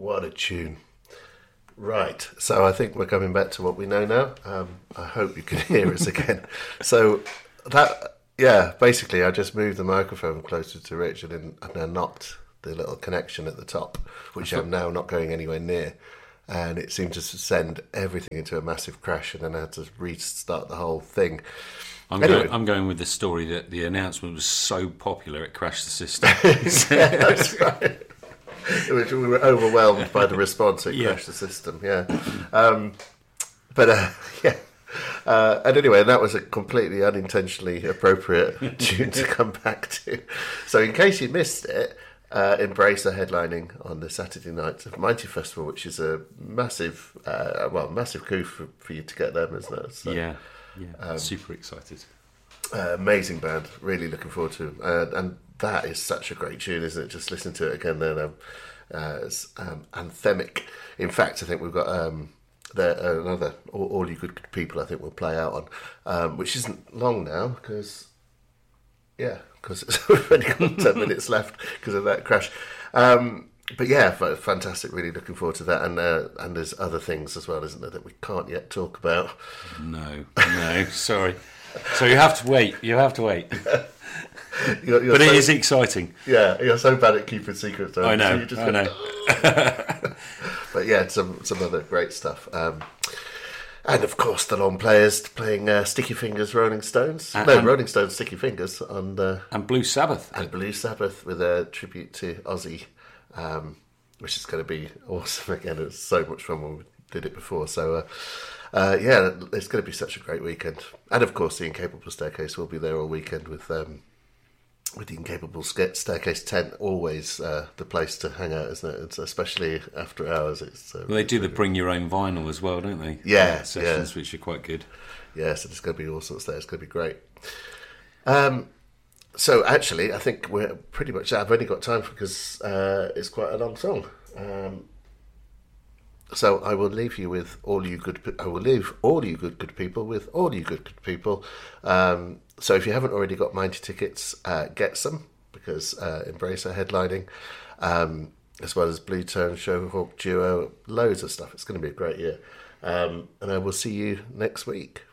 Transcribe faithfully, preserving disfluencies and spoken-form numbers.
What a tune. Right, so I think we're coming back to what we know now. Um, I hope you can hear us again. So that, yeah, basically I just moved the microphone closer to Richard and, and I knocked the little connection at the top, which I'm now not going anywhere near. And it seemed to send everything into a massive crash, and then I had to restart the whole thing. I'm, anyway. going, I'm going with the story that the announcement was so popular it crashed the system. Yeah, that's right. We were overwhelmed by the response. It Yeah. crashed the system. Yeah, um, but uh, yeah. Uh, and anyway, that was a completely unintentionally appropriate tune to come back to. So, in case you missed it, uh, Embrace are headlining on the Saturday night of Mighty Festival, which is a massive, uh, well, massive coup for, for you to get them, isn't it? So, yeah, yeah, um, super excited. Uh, amazing band, really looking forward to it. Uh, and that is such a great tune, isn't it? Just listen to it again then. Um, uh, it's um, anthemic. In fact, I think we've got um, there, uh, another all, all You Good, Good People I think we'll play out on, um, which isn't long now because, yeah, because we've only got ten minutes left because of that crash. Um, but yeah, fantastic, really looking forward to that. And uh, and there's other things as well, isn't there, that we can't yet talk about. No, no, sorry. So you have to wait. You have to wait. You're, you're but so, it is exciting. Yeah, you're so bad at keeping secrets. I know. So you just I go, know. But yeah, some some other great stuff. Um, and of course, the long players playing uh, Sticky Fingers, Rolling Stones. And, no, and, Rolling Stones, Sticky Fingers on the and Blue Sabbath and Blue Sabbath with a tribute to Ozzy, um, which is going to be awesome again. It was so much fun when we did it before. So. Uh, Uh, yeah, it's going to be such a great weekend, and of course, the Incapable Staircase will be there all weekend with um, with the Incapable Staircase tent. Always uh, the place to hang out, isn't it? It's especially after hours. It's uh, well, they do the bring your own vinyl as well, don't they? Yeah, sessions yeah. which are quite good. Yeah, so there's going to be all sorts there. It's going to be great. Um, so actually, I think we're pretty much. I've only got time for because uh, it's quite a long song. Um, So I will leave you with all you good. I will leave all you good good people with all you good good people. Um, so if you haven't already got Mighty tickets, uh, get some because uh, Embrace are headlining, um, as well as Blue Tone, Showhawk Duo, loads of stuff. It's going to be a great year, um, and I will see you next week.